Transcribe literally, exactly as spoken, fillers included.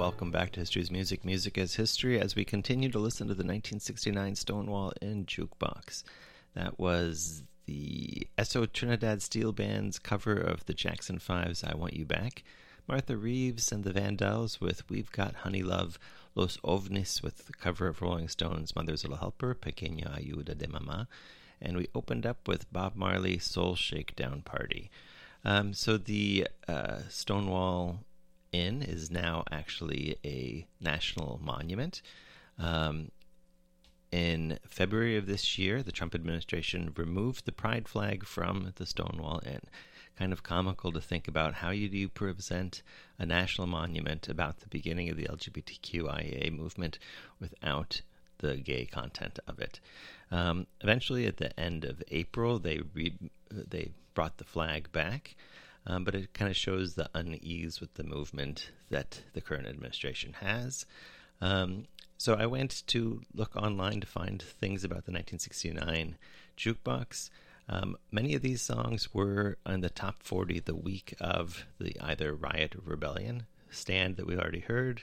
welcome back to History's Music, Music as History, as we continue to listen to the nineteen sixty-nine Stonewall Inn Jukebox. That was the Esso Trinidad Steel Band's cover of the Jackson Five's I Want You Back, Martha Reeves and the Vandals with We've Got Honey Love, Los Ovnis with the cover of Rolling Stones' Mother's Little Helper, Pequeña Ayuda de Mama, and we opened up with Bob Marley, Soul Shakedown Party. Um, so the uh, Stonewall Inn is now actually a national monument. Um, in February of this year, the Trump administration removed the pride flag from the Stonewall Inn. Kind of comical to think about how you do present a national monument about the beginning of the L G B T Q I A movement without the gay content of it. Um, eventually, at the end of April, they re- they brought the flag back. Um, but it kind of shows the unease with the movement that the current administration has. Um, so I went to look online to find things about the nineteen sixty-nine jukebox. Um, many of these songs were on the top forty the week of the either riot or rebellion. Stand that we already heard,